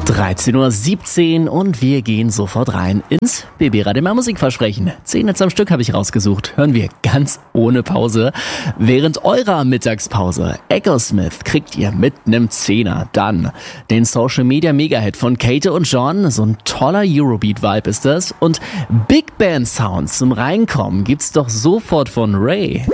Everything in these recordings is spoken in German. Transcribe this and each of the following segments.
13:17 Uhr und wir gehen sofort rein ins BB-Radio Mehr Musikversprechen. 10 jetzt am Stück habe ich rausgesucht. Hören wir ganz ohne Pause. Während eurer Mittagspause Echosmith kriegt ihr mit nem Zehner. Dann den Social Media Mega-Hit von Kate und John. So ein toller Eurobeat-Vibe ist das. Und Big Band Sounds zum Reinkommen gibt's doch sofort von Ray.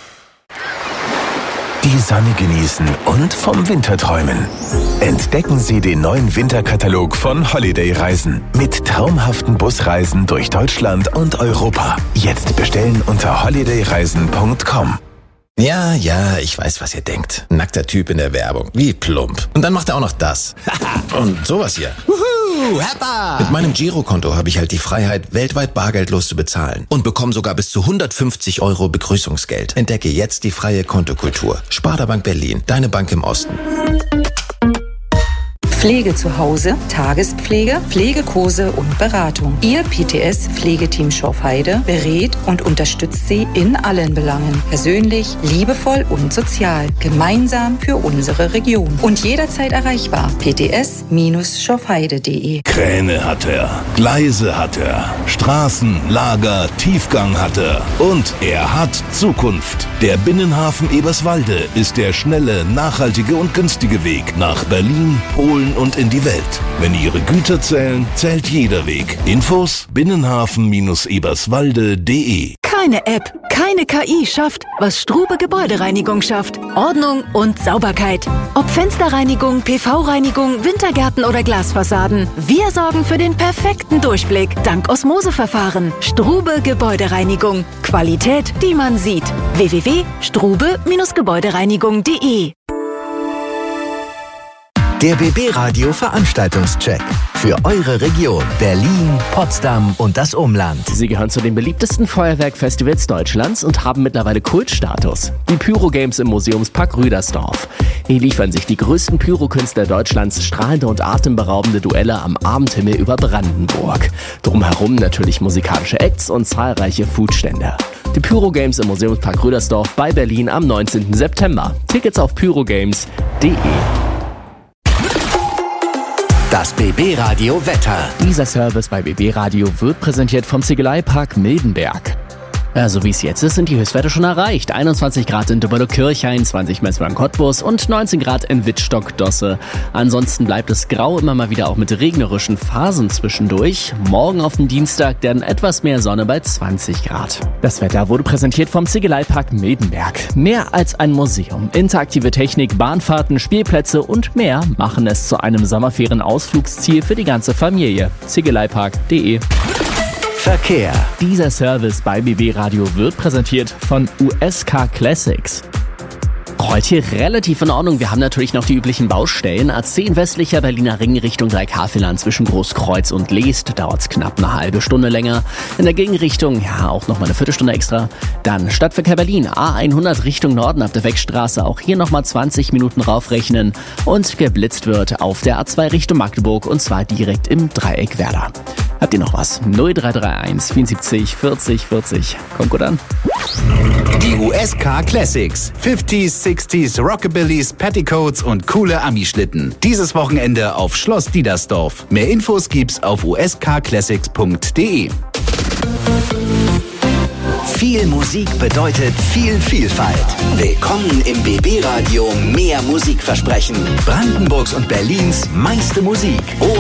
Die Sonne genießen und vom Winter träumen. Entdecken Sie den neuen Winterkatalog von Holiday Reisen mit traumhaften Busreisen durch Deutschland und Europa. Jetzt bestellen unter holidayreisen.com. Ja, ich weiß, was ihr denkt. Nackter Typ in der Werbung. Wie plump. Und dann macht er auch noch das. Und sowas hier. Heppa! Mit meinem Girokonto habe ich halt die Freiheit, weltweit bargeldlos zu bezahlen. Und bekomme sogar bis zu 150 € Begrüßungsgeld. Entdecke jetzt die freie Kontokultur. Sparda Bank Berlin, deine Bank im Osten. Pflege zu Hause, Tagespflege, Pflegekurse und Beratung. Ihr PTS-Pflegeteam Schorfheide berät und unterstützt Sie in allen Belangen. Persönlich, liebevoll und sozial. Gemeinsam für unsere Region. Und jederzeit erreichbar. pts-schorfheide.de. Kräne hat er, Gleise hat er, Straßen, Lager, Tiefgang hat er. Und er hat Zukunft. Der Binnenhafen Eberswalde ist der schnelle, nachhaltige und günstige Weg nach Berlin, Polen und in die Welt. Wenn Ihre Güter zählen, zählt jeder Weg. Infos binnenhafen-eberswalde.de. Keine App, keine KI schafft, was Strube Gebäudereinigung schafft. Ordnung und Sauberkeit. Ob Fensterreinigung, PV-Reinigung, Wintergärten oder Glasfassaden. Wir sorgen für den perfekten Durchblick dank Osmoseverfahren. Strube Gebäudereinigung. Qualität, die man sieht. www.strube-gebäudereinigung.de. Der BB-Radio Veranstaltungscheck für eure Region Berlin, Potsdam und das Umland. Sie gehören zu den beliebtesten Feuerwerkfestivals Deutschlands und haben mittlerweile Kultstatus. Die Pyro Games im Museumspark Rüdersdorf. Hier liefern sich die größten Pyrokünstler Deutschlands strahlende und atemberaubende Duelle am Abendhimmel über Brandenburg. Drumherum natürlich musikalische Acts und zahlreiche Foodstände. Die Pyro Games im Museumspark Rüdersdorf bei Berlin am 19. September. Tickets auf pyrogames.de. Das BB-Radio Wetter. Dieser Service bei BB Radio wird präsentiert vom Ziegeleipark Mildenberg. So wie es jetzt ist, sind die Höchstwerte schon erreicht. 21 Grad in Döbelow-Kirchhain, 20 Messmer in Cottbus und 19 Grad in Wittstock-Dosse. Ansonsten bleibt es grau, immer mal wieder auch mit regnerischen Phasen zwischendurch. Morgen auf den Dienstag dann etwas mehr Sonne bei 20 Grad. Das Wetter wurde präsentiert vom Ziegeleipark Mildenberg. Mehr als ein Museum. Interaktive Technik, Bahnfahrten, Spielplätze und mehr machen es zu einem Sommerferien-Ausflugsziel für die ganze Familie. Ziegeleipark.de. Verkehr. Dieser Service bei BB Radio wird präsentiert von USK Classics. Heute relativ in Ordnung. Wir haben natürlich noch die üblichen Baustellen. A10 westlicher Berliner Ring Richtung Dreikafelern zwischen Großkreuz und Leest. Dauert's knapp eine halbe Stunde länger. In der Gegenrichtung, auch noch mal eine Viertelstunde extra. Dann Stadtverkehr Berlin, A100 Richtung Norden ab der Weckstraße. Auch hier noch mal 20 Minuten raufrechnen. Und geblitzt wird auf der A2 Richtung Magdeburg und zwar direkt im Dreieck Werder. Habt ihr noch was? 0331 74 40 40. Kommt gut an. Die USK Classics. 50s, 60s, Rockabillys, Petticoats und coole Ami-Schlitten. Dieses Wochenende auf Schloss Diedersdorf. Mehr Infos gibt's auf uskclassics.de. Viel Musik bedeutet viel Vielfalt. Willkommen im BB-Radio Mehr Musikversprechen. Brandenburgs und Berlins meiste Musik.